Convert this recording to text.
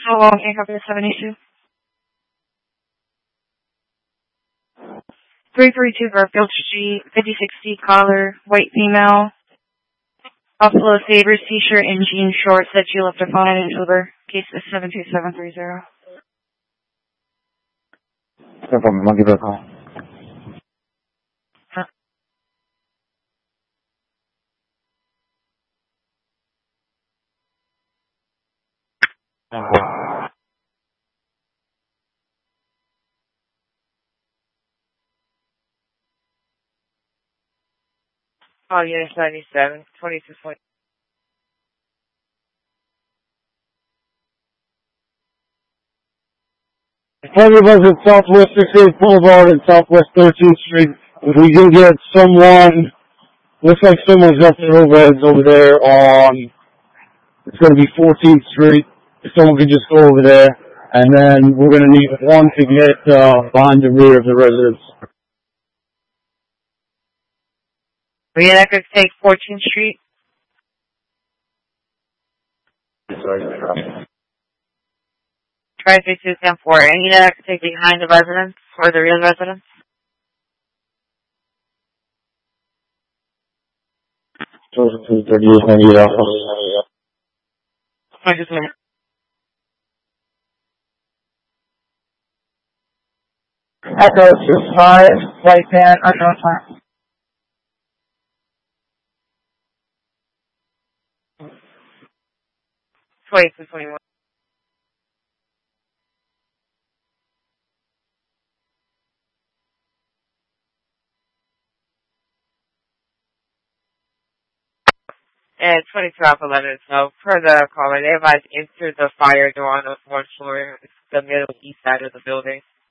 How long can I copy the 782? 332 Garfield Street, 5060 collar, white female, Buffalo Sabres t-shirt and jean shorts that you left a phone in Uber. Case is 72730. No problem. I'll give her a call. Oh, yes, 97, 2220. Plenty of us at Southwest 68th Boulevard and Southwest 13th Street. If we can get someone, looks like someone's got their overheads over there on, it's going to be 14th Street. If someone could just go over there. And then we're going to need one to get behind the rear of the residence. Were you not going to take 14th Street? Sorry. Try 6210-4. And you know I could take behind the residence or the real residence? Echo 25, white van, unknown time. 2221. And 22 Alpha Leonard. So, per the caller, they advise enter the fire door on the fourth floor. It's the middle east side of the building.